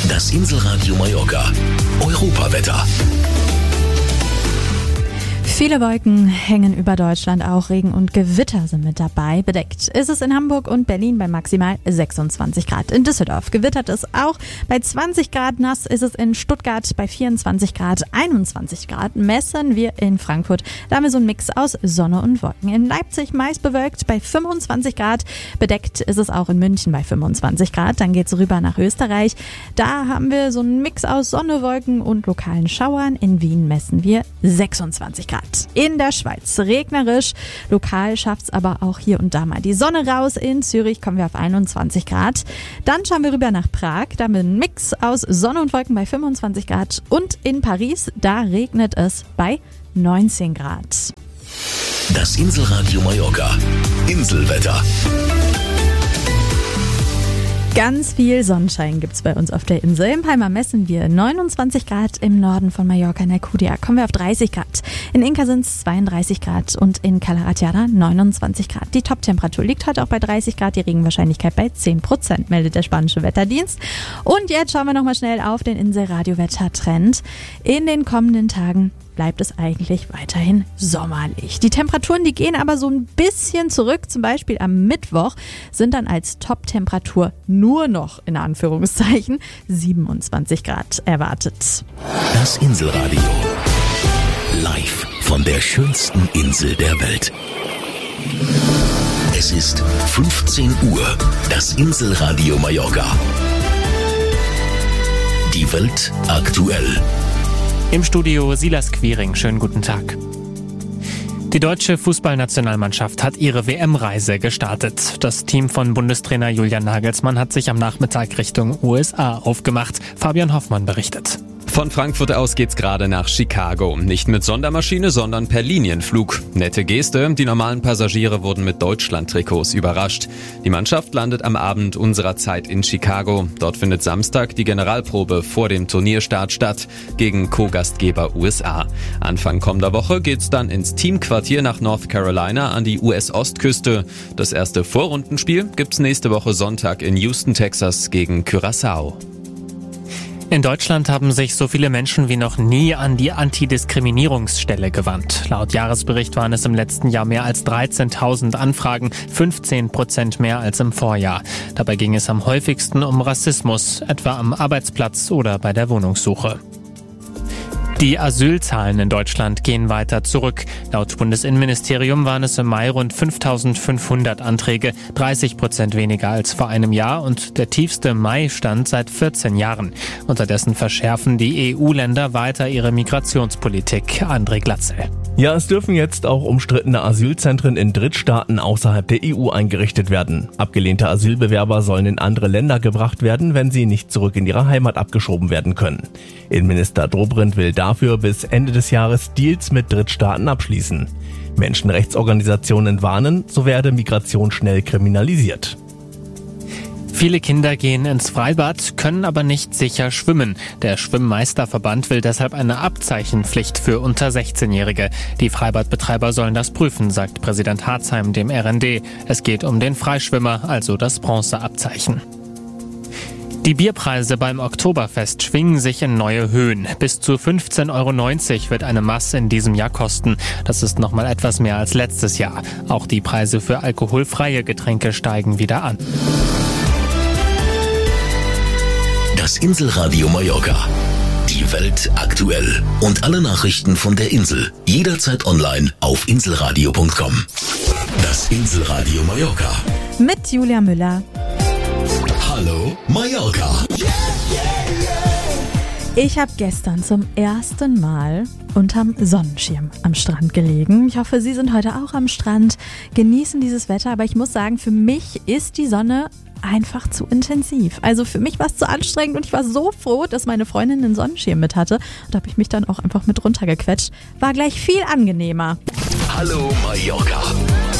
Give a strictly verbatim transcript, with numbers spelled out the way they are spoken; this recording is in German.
Das Inselradio Mallorca. Europawetter. Viele Wolken hängen über Deutschland, auch Regen und Gewitter sind mit dabei. Bedeckt ist es in Hamburg und Berlin bei maximal sechsundzwanzig Grad. In Düsseldorf gewittert es auch. Bei zwanzig Grad nass ist es in Stuttgart, bei vierundzwanzig Grad, einundzwanzig Grad messen wir in Frankfurt. Da haben wir so einen Mix aus Sonne und Wolken. In Leipzig meist bewölkt bei fünfundzwanzig Grad. Bedeckt ist es auch in München bei fünfundzwanzig Grad. Dann geht's rüber nach Österreich. Da haben wir so einen Mix aus Sonne, Wolken und lokalen Schauern. In Wien messen wir sechsundzwanzig Grad. In der Schweiz regnerisch, lokal schafft's aber auch hier und da mal die Sonne raus. In Zürich kommen wir auf einundzwanzig Grad. Dann schauen wir rüber nach Prag, da haben wir einen Mix aus Sonne und Wolken bei fünfundzwanzig Grad. Und in Paris, da regnet es bei neunzehn Grad. Das Inselradio Mallorca. Inselwetter. Ganz viel Sonnenschein gibt's bei uns auf der Insel. In Palma messen wir neunundzwanzig Grad, im Norden von Mallorca in Alcudia kommen wir auf dreißig Grad. In Inca sind's zweiunddreißig Grad und in Cala Ratjada neunundzwanzig Grad. Die Toptemperatur liegt heute auch bei dreißig Grad, die Regenwahrscheinlichkeit bei zehn Prozent, meldet der spanische Wetterdienst. Und jetzt schauen wir nochmal schnell auf den Inselradio-Wettertrend. In den kommenden Tagen bleibt es eigentlich weiterhin sommerlich. Die Temperaturen, die gehen aber so ein bisschen zurück. Zum Beispiel am Mittwoch sind dann als Top-Temperatur nur noch, in Anführungszeichen, siebenundzwanzig Grad erwartet. Das Inselradio. Live von der schönsten Insel der Welt. Es ist fünfzehn Uhr. Das Inselradio Mallorca. Die Welt aktuell. Im Studio Silas Quiring, schönen guten Tag. Die deutsche Fußballnationalmannschaft hat ihre W M-Reise gestartet. Das Team von Bundestrainer Julian Nagelsmann hat sich am Nachmittag Richtung U S A aufgemacht. Fabian Hoffmann berichtet. Von Frankfurt aus geht's gerade nach Chicago. Nicht mit Sondermaschine, sondern per Linienflug. Nette Geste, die normalen Passagiere wurden mit Deutschland-Trikots überrascht. Die Mannschaft landet am Abend unserer Zeit in Chicago. Dort findet Samstag die Generalprobe vor dem Turnierstart statt gegen Co-Gastgeber U S A. Anfang kommender Woche geht's dann ins Teamquartier nach North Carolina an die U S-Ostküste. Das erste Vorrundenspiel gibt's nächste Woche Sonntag in Houston, Texas gegen Curaçao. In Deutschland haben sich so viele Menschen wie noch nie an die Antidiskriminierungsstelle gewandt. Laut Jahresbericht waren es im letzten Jahr mehr als dreizehntausend Anfragen, fünfzehn Prozent mehr als im Vorjahr. Dabei ging es am häufigsten um Rassismus, etwa am Arbeitsplatz oder bei der Wohnungssuche. Die Asylzahlen in Deutschland gehen weiter zurück. Laut Bundesinnenministerium waren es im Mai rund fünftausendfünfhundert Anträge, dreißig Prozent weniger als vor einem Jahr und der tiefste Mai-Stand seit vierzehn Jahren. Unterdessen verschärfen die E U-Länder weiter ihre Migrationspolitik. André Glatzel. Ja, es dürfen jetzt auch umstrittene Asylzentren in Drittstaaten außerhalb der E U eingerichtet werden. Abgelehnte Asylbewerber sollen in andere Länder gebracht werden, wenn sie nicht zurück in ihre Heimat abgeschoben werden können. Innenminister Dobrindt will dafür bis Ende des Jahres Deals mit Drittstaaten abschließen. Menschenrechtsorganisationen warnen, so werde Migration schnell kriminalisiert. Viele Kinder gehen ins Freibad, können aber nicht sicher schwimmen. Der Schwimmmeisterverband will deshalb eine Abzeichenpflicht für unter sechzehnjährige. Die Freibadbetreiber sollen das prüfen, sagt Präsident Harzheim dem R N D. Es geht um den Freischwimmer, also das Bronzeabzeichen. Die Bierpreise beim Oktoberfest schwingen sich in neue Höhen. Bis zu fünfzehn Euro neunzig wird eine Maß in diesem Jahr kosten. Das ist nochmal etwas mehr als letztes Jahr. Auch die Preise für alkoholfreie Getränke steigen wieder an. Das Inselradio Mallorca. Die Welt aktuell. Und alle Nachrichten von der Insel. Jederzeit online auf inselradio punkt com. Das Inselradio Mallorca. Mit Julia Müller. Hallo Mallorca. Ich habe gestern zum ersten Mal unterm Sonnenschirm am Strand gelegen. Ich hoffe, Sie sind heute auch am Strand, genießen dieses Wetter. Aber ich muss sagen, für mich ist die Sonne einfach zu intensiv. Also für mich war es zu anstrengend und ich war so froh, dass meine Freundin einen Sonnenschirm mit hatte. Und da habe ich mich dann auch einfach mit runtergequetscht. War gleich viel angenehmer. Hallo Mallorca.